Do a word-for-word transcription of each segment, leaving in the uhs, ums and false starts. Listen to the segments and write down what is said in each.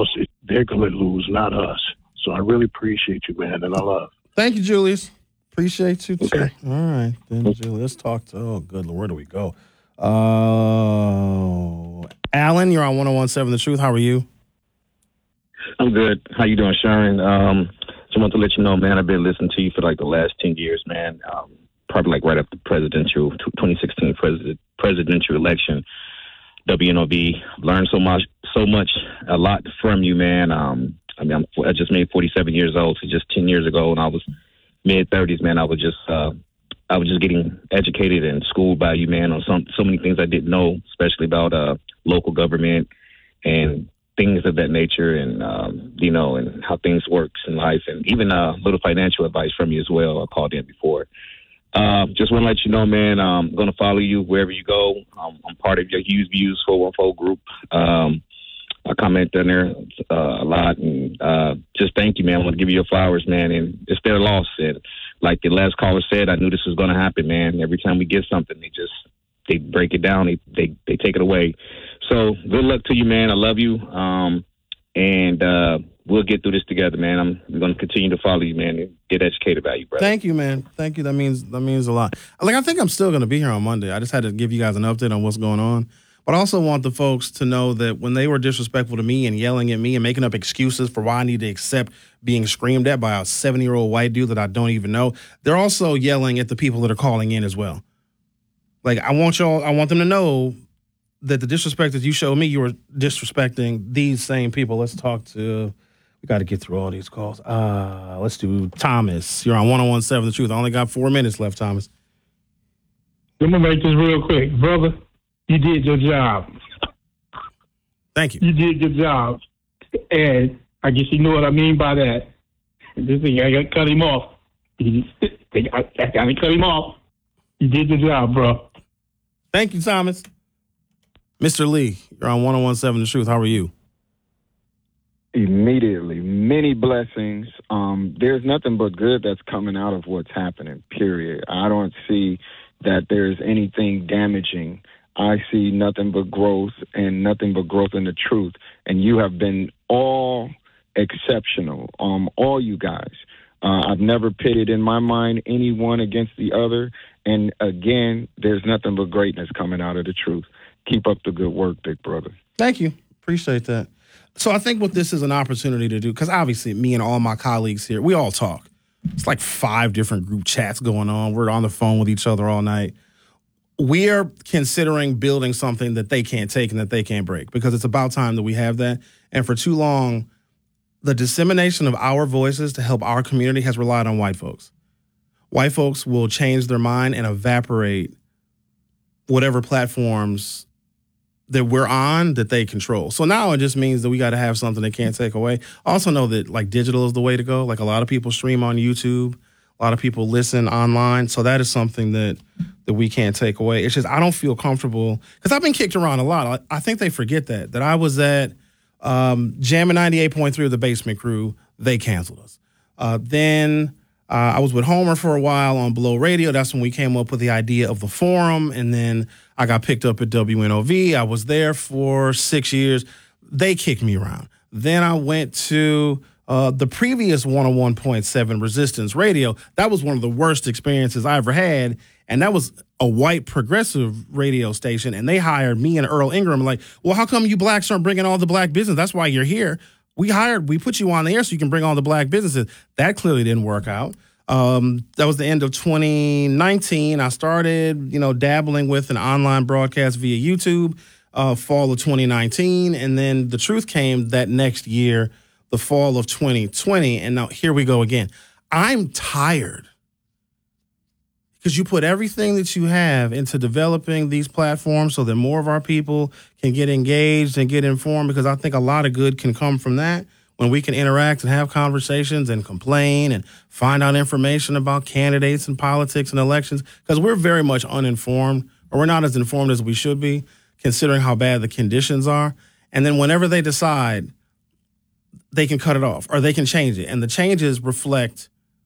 else it, they're going to lose, not us. So I really appreciate you, man, and I love. Thank you, Julius. Appreciate you, too. Okay. All right. Then, Julius, let's talk to, oh, good Lord, where do we go? Uh, Alan, you're on one oh one point seven The Truth. How are you? I'm good. How you doing, Sharon? Um, just want to let you know, man, I've been listening to you for like the last ten years, man. Um, probably like right after the presidential, twenty sixteen president, presidential election. W N O V, learned so much, so much, a lot from you, man. Um, I mean, I'm, I just made forty-seven years old, so just ten years ago when I was mid thirties, man, I was just, uh, I was just getting educated and schooled by you, man, on some, so many things I didn't know, especially about, uh, local government and things of that nature, and, um, you know, and how things works in life, and even a uh, little financial advice from you as well. I called in before. Uh, just want to let you know, man, I'm going to follow you wherever you go. Um, I'm part of your Hughes Views four one four group. Um, I comment on there uh, a lot, and uh, just thank you, man. I want to give you your flowers, man, and it's their loss. And like the last caller said, I knew this was going to happen, man. Every time we get something, they just they break it down, they they, they take it away. So good luck to you, man. I love you, um, and uh, we'll get through this together, man. I'm, I'm going to continue to follow you, man, and get educated about you, brother. Thank you, man. Thank you. That means that means a lot. Like, I think I'm still going to be here on Monday. I just had to give you guys an update on what's going on. But I also want the folks to know that when they were disrespectful to me and yelling at me and making up excuses for why I need to accept being screamed at by a seventy-year-old white dude that I don't even know, they're also yelling at the people that are calling in as well. Like, I want y'all, I want them to know that the disrespect that you showed me, you were disrespecting these same people. Let's talk to, we got to get through all these calls. Uh, let's do Thomas. You're on one oh one point seven The Truth. I only got four minutes left, Thomas. Let me make this real quick. Brother, you did your job. Thank you. You did your job. And I guess you know what I mean by that. This thing, I got to cut him off. I got to cut him off. You did your job, bro. Thank you, Thomas. Mister Lee, you're on one oh one point seven The Truth. How are you? Immediately. Many blessings. Um, there's nothing but good that's coming out of what's happening, period. I don't see that there's anything damaging. I see nothing but growth and nothing but growth in the truth. And you have been all exceptional, um, all you guys. Uh, I've never pitted in my mind anyone against the other. And again, there's nothing but greatness coming out of the truth. Keep up the good work, big brother. Thank you. Appreciate that. So I think what this is an opportunity to do, because obviously me and all my colleagues here, we all talk. It's like five different group chats going on. We're on the phone with each other all night. We are considering building something that they can't take and that they can't break, because it's about time that we have that. And for too long, the dissemination of our voices to help our community has relied on white folks. White folks will change their mind and evaporate whatever platforms that we're on that they control. So now it just means that we got to have something they can't take away. Also know that like digital is the way to go. Like a lot of people stream on YouTube. A lot of people listen online. So that is something that that we can't take away. It's just I don't feel comfortable because I've been kicked around a lot. I, I think they forget that, that I was at um, Jammin' ninety-eight point three of the Basement Crew. They canceled us. Uh, then uh, I was with Homer for a while on Below Radio. That's when we came up with the idea of the forum. And then I got picked up at W N O V. I was there for six years. They kicked me around. Then I went to uh, the previous one oh one point seven Resistance Radio. That was one of the worst experiences I ever had. And that was a white progressive radio station. And they hired me and Earl Ingram. Like, well, how come you blacks aren't bringing all the black business? That's why you're here. We hired, we put you on the air so you can bring all the black businesses. That clearly didn't work out. Um, that was the end of twenty nineteen. I started, you know, dabbling with an online broadcast via YouTube, uh, fall of twenty nineteen. And then the truth came that next year, the fall of twenty twenty. And now here we go again. I'm tired because you put everything that you have into developing these platforms so that more of our people can get engaged and get informed, because I think a lot of good can come from that. When we can interact and have conversations and complain and find out information about candidates and politics and elections, because we're very much uninformed, or we're not as informed as we should be, considering how bad the conditions are. And then whenever they decide, they can cut it off or they can change it. And the changes reflect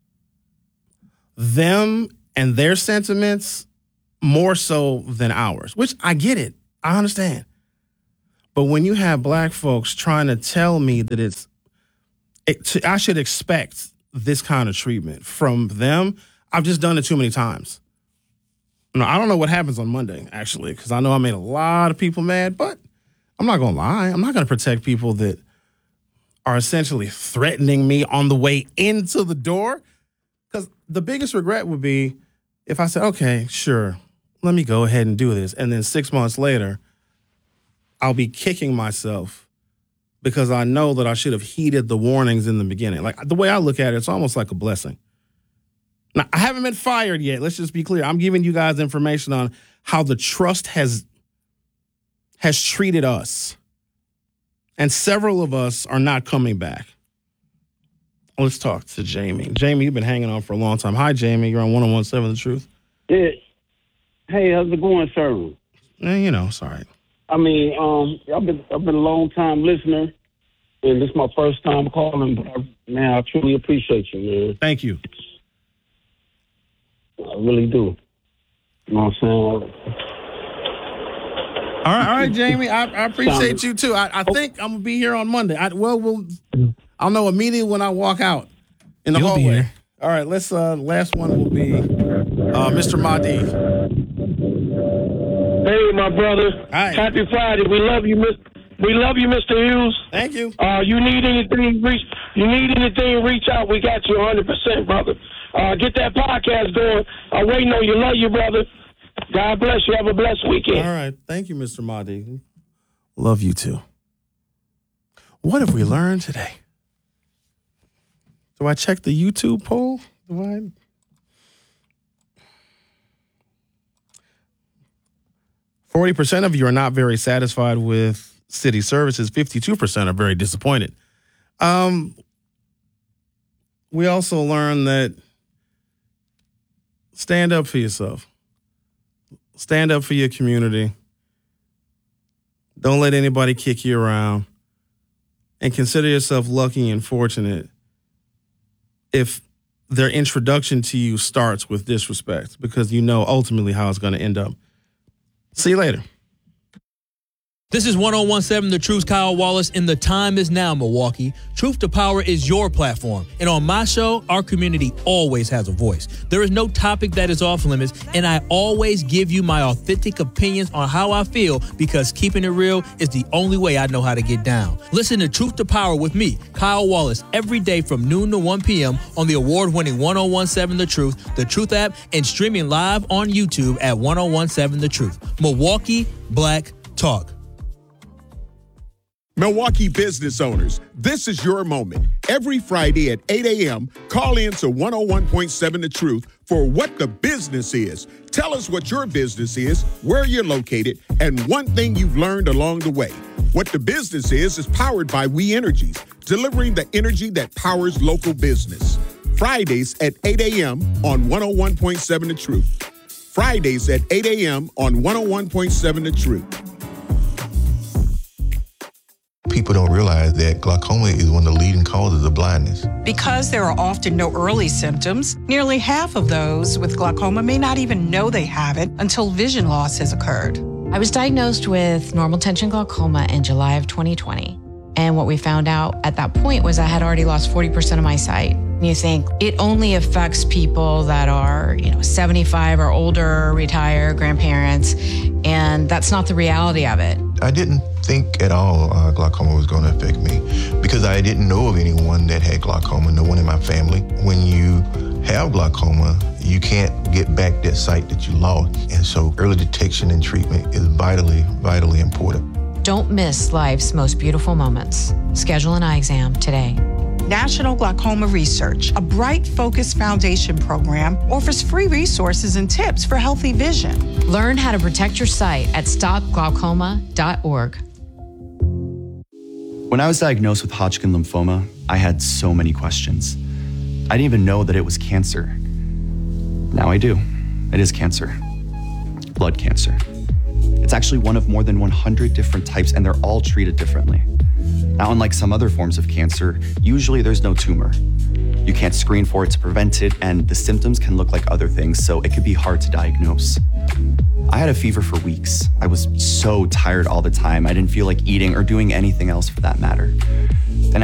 them and their sentiments more so than ours, which I get it. I understand. But when you have black folks trying to tell me that it's, it, to, I should expect this kind of treatment from them, I've just done it too many times. You know, I don't know what happens on Monday, actually, because I know I made a lot of people mad, but I'm not going to lie. I'm not going to protect people that are essentially threatening me on the way into the door. Because the biggest regret would be if I said, okay, sure, let me go ahead and do this. And then six months later, I'll be kicking myself because I know that I should have heeded the warnings in the beginning. Like, the way I look at it, it's almost like a blessing. Now, I haven't been fired yet. Let's just be clear. I'm giving you guys information on how the trust has has treated us. And several of us are not coming back. Let's talk to Jamie. Jamie, you've been hanging on for a long time. Hi, Jamie. You're on one oh one point seven The Truth. Yeah. Hey, how's it going, sir? Eh, you know, it's all right. I mean, um, I've been I've been a long time listener, and this is my first time calling. But I, man, I truly appreciate you, man. Thank you. I really do. You know what I'm saying? All right, all right, Jamie. I, I appreciate you too. I, I think I'm gonna be here on Monday. I, well, we'll I'll know immediately when I walk out in the You'll be hallway. here. All right, let's. Uh, last one will be uh, Mister Mahdi. Hey, my brother. Hi. Happy Friday. We love you, Mister We love you, Mister Hughes. Thank you. Uh, you need anything? Reach. You need anything? Reach out. We got you one hundred percent, brother. Uh, get that podcast going. I'm waiting on you. Love you, brother. God bless you. Have a blessed weekend. All right. Thank you, Mister Mahdi. Love you too. What have we learned today? Do I check the YouTube poll? Do I? forty percent of you are not very satisfied with city services. fifty-two percent are very disappointed. Um, we also learned that stand up for yourself. Stand up for your community. Don't let anybody kick you around. And consider yourself lucky and fortunate if their introduction to you starts with disrespect, because you know ultimately how it's going to end up. See you later. This is one oh one point seven The Truth's Kyle Wallace, and the time is now, Milwaukee. Truth to Power is your platform. And on my show, our community always has a voice. There is no topic that is off limits, and I always give you my authentic opinions on how I feel, because keeping it real is the only way I know how to get down. Listen to Truth to Power with me, Kyle Wallace, every day from noon to one p.m. on the award-winning one oh one point seven The Truth, The Truth app, and streaming live on YouTube at one oh one point seven The Truth. Milwaukee Black Talk. Milwaukee business owners, this is your moment. Every Friday at eight a.m., call in to one oh one point seven The Truth for What the Business Is. Tell us what your business is, where you're located, and one thing you've learned along the way. What the Business Is is powered by We Energies, delivering the energy that powers local business. Fridays at eight a.m. on one oh one point seven The Truth. Fridays at eight a.m. on one oh one point seven The Truth. People don't realize that glaucoma is one of the leading causes of blindness. Because there are often no early symptoms, nearly half of those with glaucoma may not even know they have it until vision loss has occurred. I was diagnosed with normal tension glaucoma in July of twenty twenty. And what we found out at that point was I had already lost forty percent of my sight. You think it only affects people that are, you know, seventy-five or older, retired, grandparents, and that's not the reality of it. I didn't think at all uh, glaucoma was going to affect me because I didn't know of anyone that had glaucoma, no one in my family. When you have glaucoma, you can't get back that sight that you lost. And so early detection and treatment is vitally, vitally important. Don't miss life's most beautiful moments. Schedule an eye exam today. National Glaucoma Research, a Bright Focus Foundation program, offers free resources and tips for healthy vision. Learn how to protect your sight at stop glaucoma dot org. When I was diagnosed with Hodgkin lymphoma, I had so many questions. I didn't even know that it was cancer. Now I do. It is cancer. Blood cancer. It's actually one of more than one hundred different types, and they're all treated differently. Now, unlike some other forms of cancer, usually there's no tumor. You can't screen for it to prevent it, and the symptoms can look like other things, so it could be hard to diagnose. I had a fever for weeks. I was so tired all the time. I didn't feel like eating or doing anything else for that matter. Then I